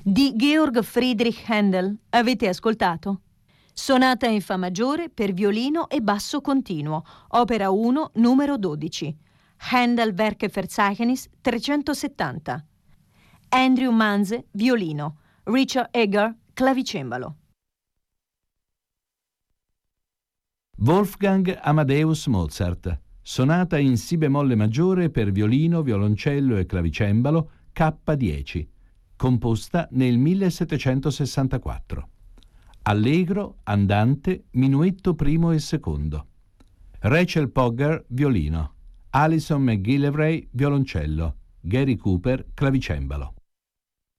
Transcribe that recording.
di Georg Friedrich Händel. Avete ascoltato? Sonata in Fa maggiore per violino e basso continuo, opera 1, numero 12. Händel Werkverzeichnis 370. Andrew Manze, violino. Richard Egger, clavicembalo. Wolfgang Amadeus Mozart. Sonata in Si bemolle maggiore per violino, violoncello e clavicembalo, K10, composta nel 1764. Allegro, andante, minuetto primo e secondo. Rachel Pogger, violino. Alison McGillivray, violoncello. Gary Cooper, clavicembalo.